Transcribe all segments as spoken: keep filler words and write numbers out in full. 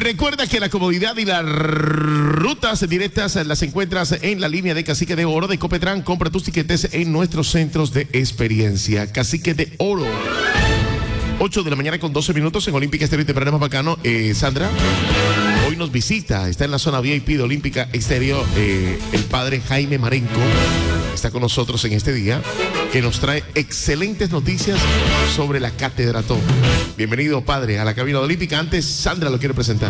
Recuerda que la comodidad y las rutas directas las encuentras en la línea de Cacique de Oro de Copetran. Compra tus tiquetes en nuestros centros de experiencia. Cacique de Oro. ocho de la mañana con doce minutos en Olímpica Estéreo y Temprano más bacano. Eh, Sandra, hoy nos visita, está en la zona V I P de Olímpica Estéreo, eh, el padre Jaime Marenco. Está con nosotros en este día, que nos trae excelentes noticias sobre la Catedratón. Bienvenido, padre, a la cabina de Olímpica. Antes, Sandra lo quiere presentar.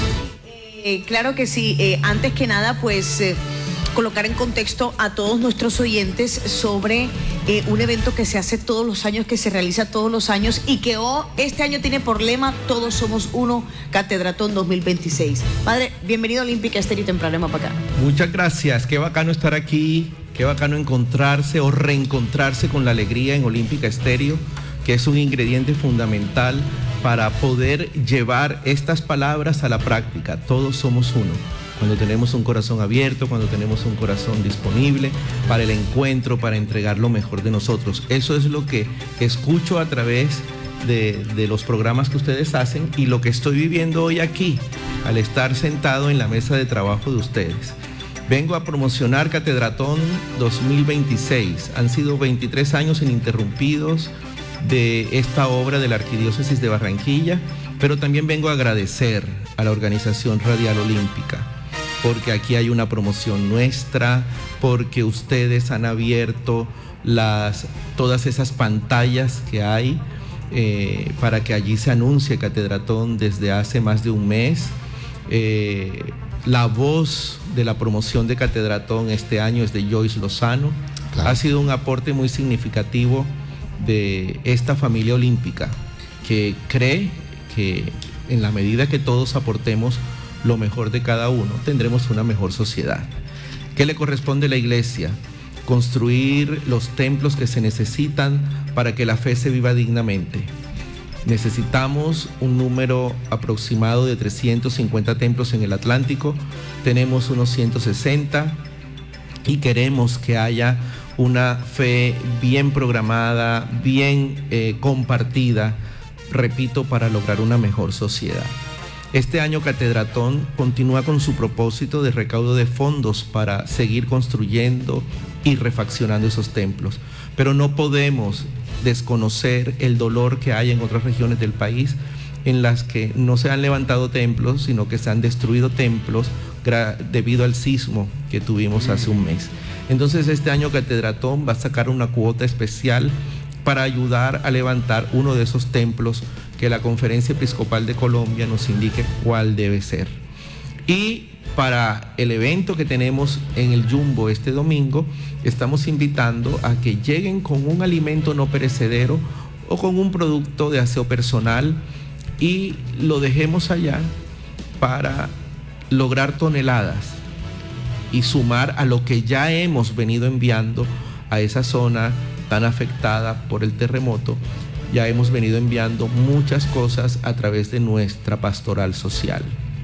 Eh, claro que sí. Eh, antes que nada, pues... Eh... colocar en contexto a todos nuestros oyentes sobre eh, un evento que se hace todos los años, que se realiza todos los años y que oh, este año tiene por lema Todos Somos Uno, Catedratón dos mil veintiséis. Padre, bienvenido a Olímpica Estéreo y Temprano más bacano. Muchas gracias, qué bacano estar aquí, qué bacano encontrarse o reencontrarse con la alegría en Olímpica Estéreo, que es un ingrediente fundamental para poder llevar estas palabras a la práctica. Todos somos uno. Cuando tenemos un corazón abierto, cuando tenemos un corazón disponible para el encuentro, para entregar lo mejor de nosotros. Eso es lo que escucho a través de, de los programas que ustedes hacen y lo que estoy viviendo hoy aquí, al estar sentado en la mesa de trabajo de ustedes. Vengo a promocionar Catedratón dos mil veintiséis. Han sido veintitrés años ininterrumpidos de esta obra de la Arquidiócesis de Barranquilla, pero también vengo a agradecer a la Organización Radial Olímpica, porque aquí hay una promoción nuestra, porque ustedes han abierto las, todas esas pantallas que hay eh, para que allí se anuncie Catedratón desde hace más de un mes. Eh, la voz de la promoción de Catedratón este año es de Joyce Lozano. Claro. Ha sido un aporte muy significativo de esta familia olímpica, que cree que en la medida que todos aportemos lo mejor de cada uno, tendremos una mejor sociedad. ¿Qué le corresponde a la iglesia? Construir los templos que se necesitan para que la fe se viva dignamente. Necesitamos un número aproximado de trescientos cincuenta templos en el Atlántico, tenemos unos ciento sesenta y queremos que haya una fe bien programada, bien eh, compartida, repito, para lograr una mejor sociedad. Este año Catedratón continúa con su propósito de recaudo de fondos para seguir construyendo y refaccionando esos templos, pero no podemos desconocer el dolor que hay en otras regiones del país en las que no se han levantado templos, sino que se han destruido templos debido al sismo que tuvimos hace un mes. Entonces este año Catedratón va a sacar una cuota especial para ayudar a levantar uno de esos templos que la Conferencia Episcopal de Colombia nos indique cuál debe ser. Y para el evento que tenemos en el Jumbo este domingo, estamos invitando a que lleguen con un alimento no perecedero o con un producto de aseo personal y lo dejemos allá para lograr toneladas y sumar a lo que ya hemos venido enviando a esa zona tan afectada por el terremoto. Ya hemos venido enviando muchas cosas a través de nuestra pastoral social.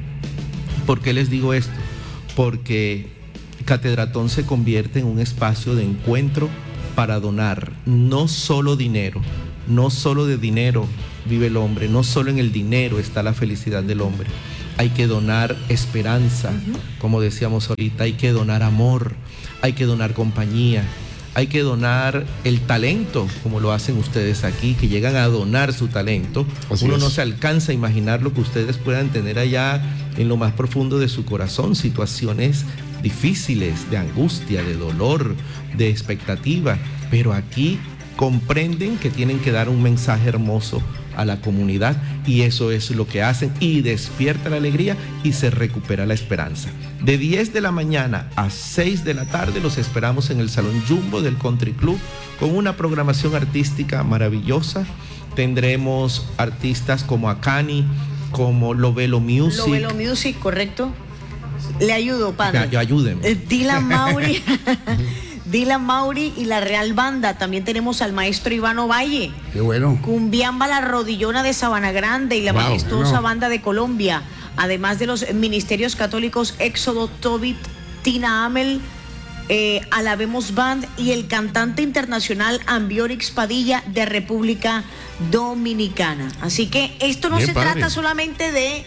¿Por qué les digo esto? Porque Catedratón se convierte en un espacio de encuentro para donar, no solo dinero, no solo de dinero vive el hombre, no solo en el dinero está la felicidad del hombre. Hay que donar esperanza, uh-huh. como decíamos ahorita, hay que donar amor, hay que donar compañía. Hay que donar el talento, como lo hacen ustedes aquí, que llegan a donar su talento. Así Uno es. No se alcanza a imaginar lo que ustedes puedan tener allá en lo más profundo de su corazón, situaciones difíciles, de angustia, de dolor, de expectativa. Pero aquí comprenden que tienen que dar un mensaje hermoso a la comunidad y eso es lo que hacen y despierta la alegría y se recupera la esperanza. De diez de la mañana a seis de la tarde los esperamos en el Salón Jumbo del Country Club con una programación artística maravillosa. Tendremos artistas como Akani, como Lovelo Music. Lovelo Music, correcto. Le ayudo, padre. Ya, ayúdenme. Eh, Dylan Mauri. Dylan Mauri y la Real Banda. También tenemos al maestro Ivano Valle. Qué bueno. Cumbiamba La Rodillona de Sabana Grande y la wow, majestuosa bueno. Banda de Colombia. Además de los ministerios católicos Éxodo, Tobit, Tina Amel, eh, Alabemos Band y el cantante internacional Ambiorix Padilla de República Dominicana. Así que esto no Bien, se padre. trata solamente de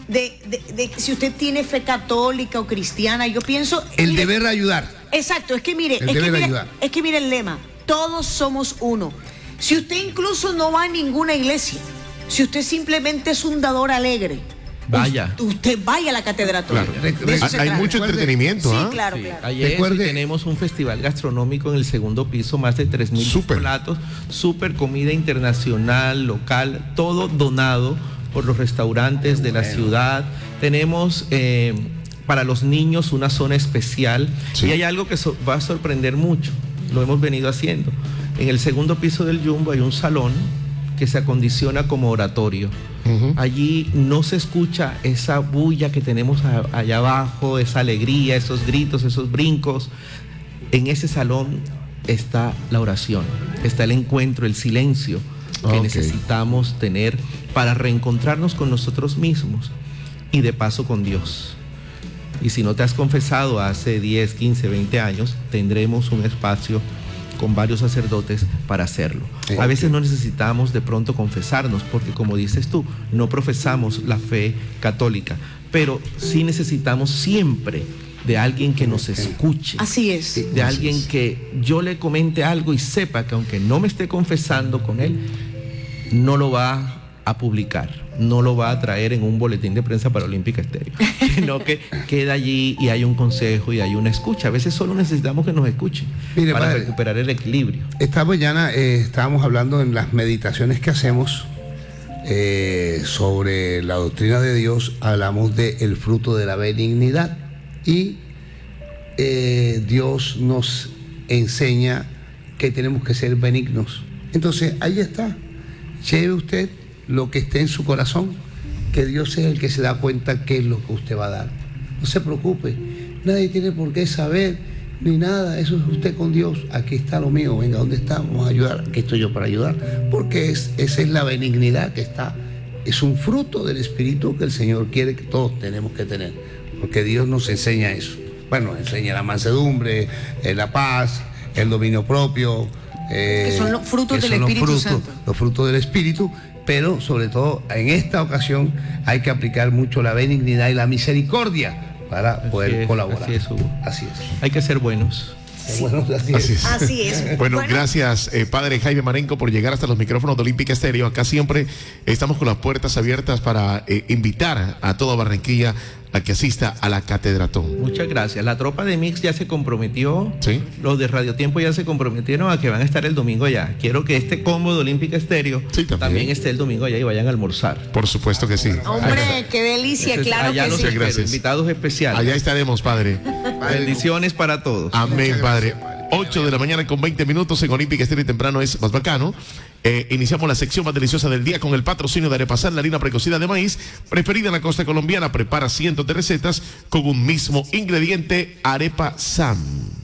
de, de, de si usted tiene fe católica o cristiana. Yo pienso... El mire, deber ayudar. Exacto, es que mire, El es que deber mire, ayudar. es que mire el lema, todos somos uno. Si usted incluso no va a ninguna iglesia, si usted simplemente es un dador alegre, vaya. Usted, usted vaya a la catedrática. Claro. De eso Hay, se hay trata. mucho entretenimiento, Sí, ¿ah? claro, Sí, claro. ayer Recuerde- tenemos un festival gastronómico en el segundo piso, más de tres mil Súper. platos, súper comida internacional, local, todo donado por los restaurantes de la ciudad. Tenemos eh, para los niños una zona especial, Sí. y hay algo que so- va a sorprender mucho, lo hemos venido haciendo. En el segundo piso del Jumbo hay un salón que se acondiciona como oratorio. Ujú. Allí no se escucha esa bulla que tenemos a- allá abajo, esa alegría, esos gritos, esos brincos. En ese salón está la oración, está el encuentro, el silencio que Ok. necesitamos tener para reencontrarnos con nosotros mismos y de paso con Dios. Y si no te has confesado hace diez, quince, veinte años, tendremos un espacio con varios sacerdotes para hacerlo. Sí. A veces no necesitamos de pronto confesarnos, porque como dices tú, no profesamos la fe católica, pero sí necesitamos siempre de alguien que nos escuche. Así es. De alguien que yo le comente algo y sepa que aunque no me esté confesando con él, no lo va a publicar, no lo va a traer en un boletín de prensa para Olímpica Estéreo, sino que queda allí y hay un consejo y hay una escucha. A veces solo necesitamos que nos escuchen Mire, para padre, recuperar el equilibrio. Esta mañana eh, estábamos hablando en las meditaciones que hacemos eh, sobre la doctrina de Dios, hablamos del fruto de la benignidad y eh, Dios nos enseña que tenemos que ser benignos. Entonces, ahí está. Lleve usted lo que esté en su corazón, que Dios es el que se da cuenta qué es lo que usted va a dar. No se preocupe, nadie tiene por qué saber ni nada, eso es usted con Dios. Aquí está lo mío, venga, ¿dónde está? Vamos a ayudar, aquí estoy yo para ayudar, porque es, esa es la benignidad que está, es un fruto del Espíritu que el Señor quiere que todos tenemos que tener, porque Dios nos enseña eso. Bueno, enseña la mansedumbre, eh, la paz, el dominio propio, eh, Que son los frutos que del son los Espíritu frutos- Santo. los frutos del Espíritu, pero sobre todo en esta ocasión hay que aplicar mucho la benignidad y la misericordia para poder es, colaborar. así es, Hugo. Así es. Hay que ser buenos. Bueno, así Así es. es. Así es. Bueno, gracias, eh, padre Jaime Marenco, por llegar hasta los micrófonos de Olímpica Estéreo. Acá siempre estamos con las puertas abiertas para eh, invitar a toda Barranquilla a que asista a la Catedratón. Muchas gracias. La tropa de Mix ya se comprometió. Sí. Los de Radio Tiempo ya se comprometieron a que van a estar el domingo allá. Quiero que este combo de Olímpica Estéreo Sí, también. esté el domingo allá y vayan a almorzar. Por supuesto que sí. Hombre, qué delicia, Ese es- claro allá que los sí. Muchas gracias. invitados especiales. Allá estaremos, padre. Bendiciones para todos. Amén, padre. ocho de la mañana con veinte minutos en Olímpica Estéreo y temprano es más bacano. Eh, iniciamos la sección más deliciosa del día con el patrocinio de Arepasar, la harina precocida de maíz, preferida en la costa colombiana. Prepara cientos de recetas con un mismo ingrediente, Arepa Sam.